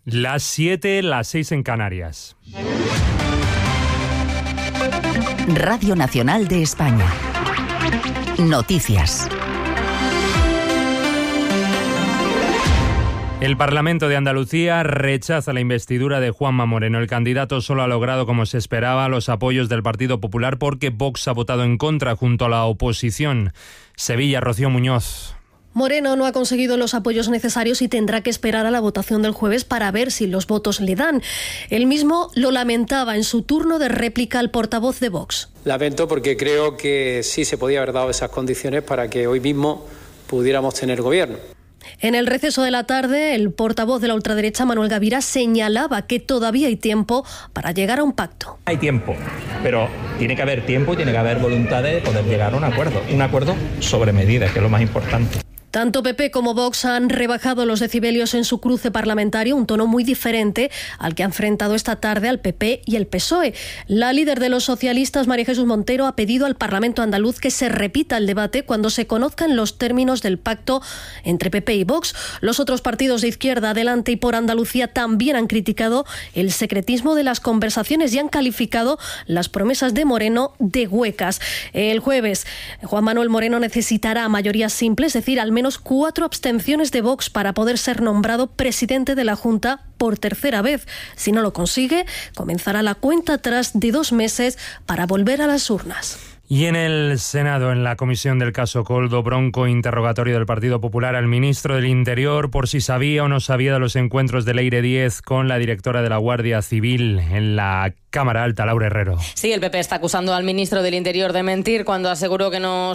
Las 7, las 6 en Canarias. Radio Nacional de España. Noticias. El Parlamento de Andalucía rechaza la investidura de Juanma Moreno. El candidato solo ha logrado, como se esperaba, los apoyos del Partido Popular porque Vox ha votado en contra junto a la oposición. Sevilla, Rocío Muñoz. Moreno no ha conseguido los apoyos necesarios y tendrá que esperar a la votación del jueves para ver si los votos le dan. Él mismo lo lamentaba en su turno de réplica al portavoz de Vox. Lamento porque creo que sí se podía haber dado esas condiciones para que hoy mismo pudiéramos tener gobierno. En el receso de la tarde, el portavoz de la ultraderecha, Manuel Gavira, señalaba que todavía hay tiempo para llegar a un pacto. Hay tiempo, pero tiene que haber tiempo y tiene que haber voluntad de poder llegar a un acuerdo sobre medidas, que es lo más importante. Tanto PP como Vox han rebajado los decibelios en su cruce parlamentario, un tono muy diferente al que ha enfrentado esta tarde al PP y el PSOE. La líder de los socialistas, María Jesús Montero, ha pedido al Parlamento andaluz que se repita el debate cuando se conozcan los términos del pacto entre PP y Vox. Los otros partidos de izquierda, Adelante y Por Andalucía, también han criticado el secretismo de las conversaciones y han calificado las promesas de Moreno de huecas. El jueves, Juan Manuel Moreno necesitará mayoría simple, es decir, al menos 4 abstenciones de Vox para poder ser nombrado presidente de la Junta por tercera vez. Si no lo consigue, comenzará la cuenta atrás de 2 meses para volver a las urnas. Y en el Senado, en la comisión del caso Coldo, bronco interrogatorio del Partido Popular al ministro del Interior por si sabía o no sabía de los encuentros de Leire Díez con la directora de la Guardia Civil en la Cámara Alta, Laura Herrero. Sí, el PP está acusando al ministro del Interior de mentir cuando aseguró que no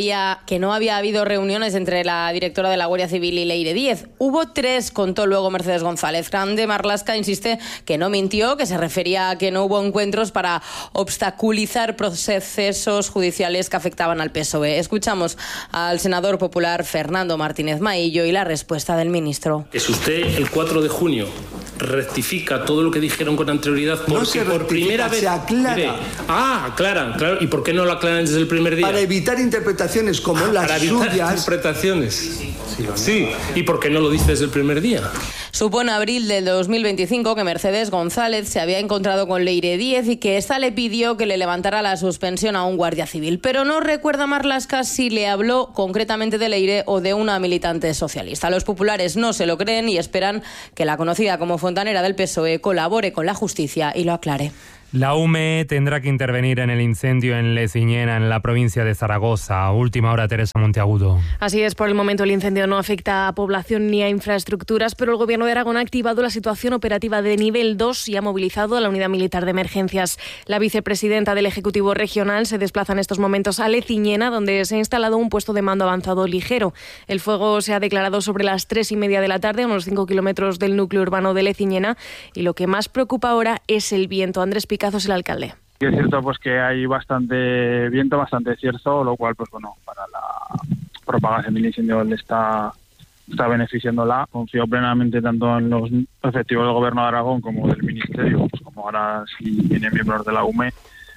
había habido reuniones entre la directora de la Guardia Civil y Leire Díez. Hubo 3, contó luego Mercedes González. Grande Marlaska insiste que no mintió, que se refería a que no hubo encuentros para obstaculizar procesos judiciales que afectaban al PSOE. Escuchamos al senador popular Fernando Martínez Maillo y la respuesta del ministro. Es usted el 4 de junio rectifica todo lo que dijeron con anterioridad porque por primera vez se aclara. Mire, aclaran, claro. ¿Y por qué no lo aclaran desde el primer día? Para evitar interpretaciones como las para evitar suyas. Interpretaciones. Sí. ¿Y por qué no lo dice desde el primer día? Supo en abril del 2025 que Mercedes González se había encontrado con Leire Díez y que ésta le pidió que le levantara la suspensión a un guardia civil. Pero no recuerda Marlaska si le habló concretamente de Leire o de una militante socialista. Los populares no se lo creen y esperan que la conocida como fontanera del PSOE colabore con la justicia y lo aclare. La UME tendrá que intervenir en el incendio en Leciñena, en la provincia de Zaragoza. Última hora, Teresa Monteagudo. Así es, por el momento el incendio no afecta a población ni a infraestructuras, pero el Gobierno de Aragón ha activado la situación operativa de nivel 2 y ha movilizado a la Unidad Militar de Emergencias. La vicepresidenta del Ejecutivo Regional se desplaza en estos momentos a Leciñena, donde se ha instalado un puesto de mando avanzado ligero. El fuego se ha declarado sobre las 3:30 de la tarde, a unos 5 kilómetros del núcleo urbano de Leciñena, y lo que más preocupa ahora es el viento. Andrés Picazzo es el alcalde. Es cierto pues que hay bastante viento, bastante cierzo, lo cual pues bueno, para la propagación del incendio le está beneficiándola. Confío plenamente tanto en los efectivos del Gobierno de Aragón como del Ministerio, pues como ahora sí vienen miembros de la UME,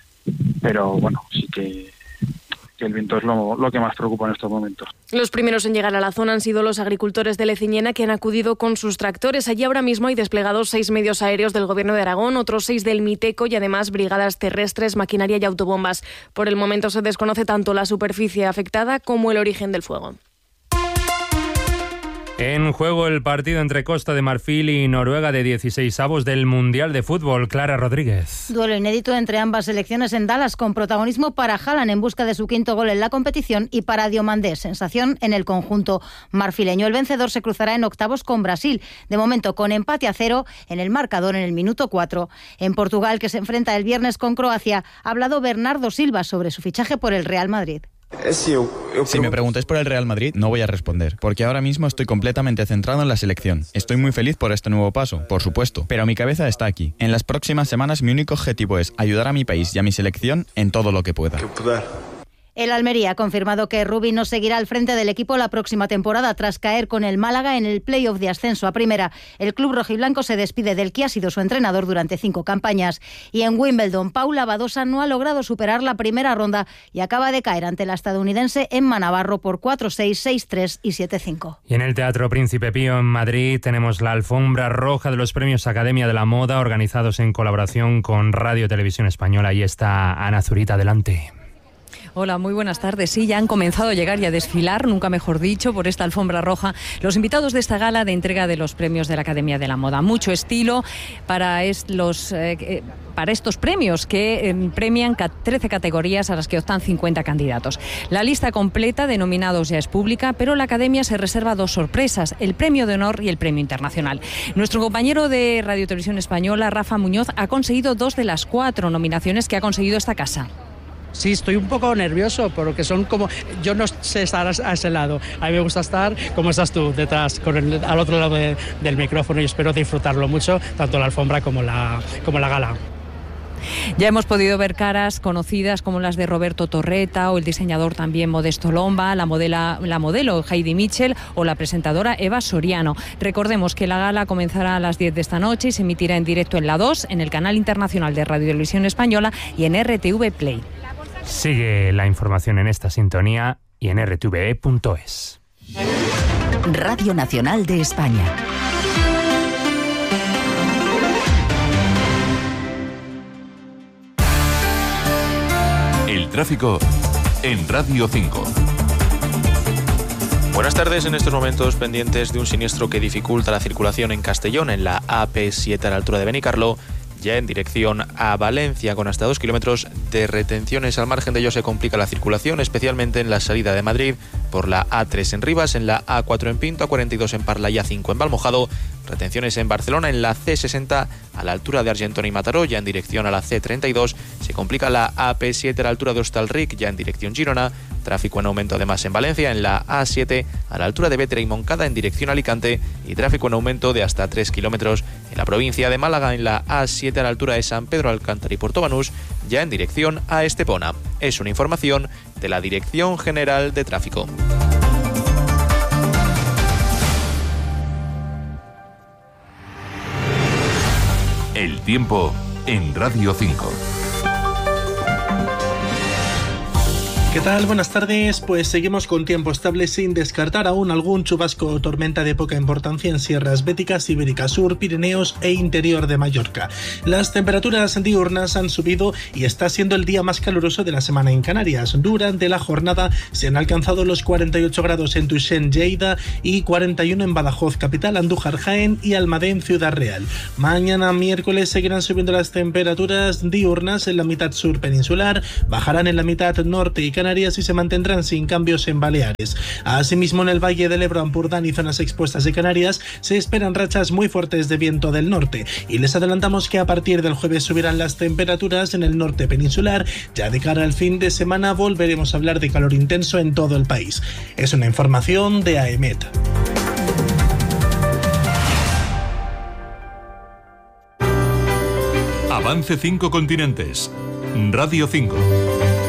pero bueno, sí que el viento es lo que más preocupa en estos momentos. Los primeros en llegar a la zona han sido los agricultores de Leciñena, que han acudido con sus tractores. Allí ahora mismo hay desplegados 6 medios aéreos del Gobierno de Aragón, otros 6 del Miteco y además brigadas terrestres, maquinaria y autobombas. Por el momento se desconoce tanto la superficie afectada como el origen del fuego. En juego el partido entre Costa de Marfil y Noruega de 16avos del Mundial de Fútbol. Clara Rodríguez. Duelo inédito entre ambas selecciones en Dallas, con protagonismo para Haaland en busca de su 5º gol en la competición y para Diomandé, sensación en el conjunto marfileño. El vencedor se cruzará en octavos con Brasil, de momento con empate a 0 en el marcador en el minuto 4. En Portugal, que se enfrenta el viernes con Croacia, ha hablado Bernardo Silva sobre su fichaje por el Real Madrid. Si me preguntáis por el Real Madrid, no voy a responder, porque ahora mismo estoy completamente centrado en la selección. Estoy muy feliz por este nuevo paso, por supuesto, pero mi cabeza está aquí. En las próximas semanas mi único objetivo es ayudar a mi país y a mi selección en todo lo que pueda. El Almería ha confirmado que Rubí no seguirá al frente del equipo la próxima temporada tras caer con el Málaga en el play-off de ascenso a Primera. El club rojiblanco se despide del que ha sido su entrenador durante 5 campañas. Y en Wimbledon, Paula Badosa no ha logrado superar la primera ronda y acaba de caer ante la estadounidense Emma Navarro por 4-6, 6-3 y 7-5. Y en el Teatro Príncipe Pío en Madrid tenemos la alfombra roja de los premios Academia de la Moda organizados en colaboración con Radio Televisión Española. Ahí está Ana Zurita, adelante. Hola, muy buenas tardes. Sí, ya han comenzado a llegar y a desfilar, nunca mejor dicho, por esta alfombra roja, los invitados de esta gala de entrega de los premios de la Academia de la Moda. Mucho estilo para estos premios que premian 13 categorías a las que optan 50 candidatos. La lista completa de nominados ya es pública, pero la Academia se reserva 2 sorpresas, el Premio de Honor y el Premio Internacional. Nuestro compañero de Radio Televisión Española, Rafa Muñoz, ha conseguido 2 de las 4 nominaciones que ha conseguido esta casa. Sí, estoy un poco nervioso porque son como... Yo no sé estar a ese lado. A mí me gusta estar como estás tú, detrás, al otro lado del micrófono, y espero disfrutarlo mucho, tanto la alfombra como la gala. Ya hemos podido ver caras conocidas como las de Roberto Torreta o el diseñador también Modesto Lomba, la modelo Heidi Mitchell o la presentadora Eva Soriano. Recordemos que la gala comenzará a las 10 de esta noche y se emitirá en directo en La 2, en el canal internacional de Radio Televisión Española y en RTV Play. Sigue la información en esta sintonía y en rtve.es. Radio Nacional de España. El tráfico en Radio 5. Buenas tardes. En estos momentos pendientes de un siniestro que dificulta la circulación en Castellón, en la AP7 a la altura de Benicarló, ya en dirección a Valencia, con hasta 2 kilómetros de retenciones. Al margen de ello se complica la circulación, especialmente en la salida de Madrid por la A3 en Rivas, en la A4 en Pinto, A42 en Parla y A5 en Valmojado. Retenciones en Barcelona, en la C60 a la altura de Argentona y Mataró, ya en dirección a la C32. Se complica la AP7 a la altura de Hostalric, ya en dirección Girona. Tráfico en aumento además en Valencia, en la A7 a la altura de Bétera y Moncada, en dirección a Alicante. Y tráfico en aumento de hasta 3 kilómetros en la provincia de Málaga, en la A7 a la altura de San Pedro Alcántara y Puerto Banús, ya en dirección a Estepona. Es una información de la Dirección General de Tráfico. El tiempo en Radio 5. ¿Qué tal? Buenas tardes. Pues seguimos con tiempo estable sin descartar aún algún chubasco o tormenta de poca importancia en sierras béticas, Ibérica Sur, Pirineos e interior de Mallorca. Las temperaturas diurnas han subido y está siendo el día más caluroso de la semana en Canarias. Durante la jornada se han alcanzado los 48 grados en Tuixén, Lleida, y 41 en Badajoz, capital, Andújar, Jaén y Almadén, Ciudad Real. Mañana miércoles seguirán subiendo las temperaturas diurnas en la mitad sur peninsular, bajarán en la mitad norte y Canarias y se mantendrán sin cambios en Baleares. Asimismo, en el Valle del Ebro, Ampurdán y zonas expuestas de Canarias se esperan rachas muy fuertes de viento del norte, y les adelantamos que a partir del jueves subirán las temperaturas en el norte peninsular. Ya de cara al fin de semana volveremos a hablar de calor intenso en todo el país. Es una información de AEMET. Avance 5 continentes. Radio 5.